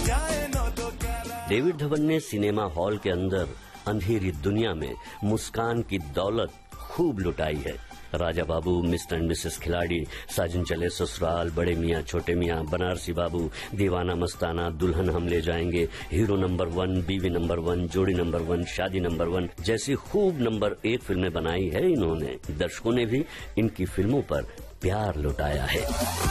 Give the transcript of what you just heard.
David Dhawan ने cinema hall के अंदर अंधेरी दुनिया में मुस्कान की दौलत खूब लुटाई है। Raja Babu, mister and Mrs खिलाड़ी, साजन चले ससुराल, बड़े मियाँ छोटे मियाँ, बनारसी बाबू, दीवाना मस्ताना, दुल्हन हम ले जाएंगे, हीरो नंबर 1, बीवी नंबर 1, जोड़ी नंबर 1, शादी नंबर 1 जैसी खूब नंबर 1 फिल्में बनाई है इन्होंने। दर्शकों ने भी इनकी फिल्मों पर प्यार लुटाया है।